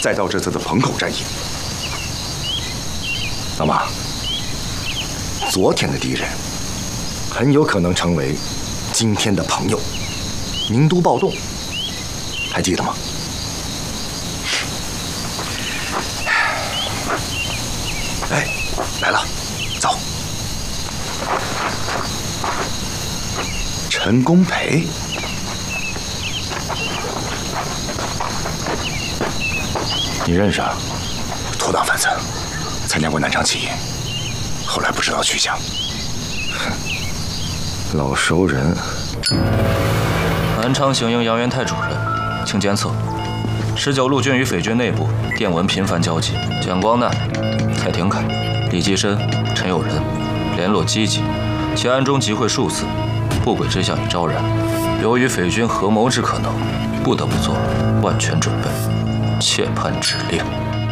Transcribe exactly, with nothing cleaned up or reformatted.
再到这次的彭口战役。老马，昨天的敌人很有可能成为今天的朋友。名都暴动，还记得吗？哎，来了，走。陈公培，你认识啊？脱党分子，参加过南昌起义，后来不知道去向。哼，老熟人。 南昌行营杨元泰主任，请监测：十九路军与匪军内部电文频繁交集。蒋光南、蔡廷锴、李济深、陈友仁联络积极，其暗中集会数次，不轨之象已昭然。由于匪军合谋之可能，不得不做万全准备，切盼指令。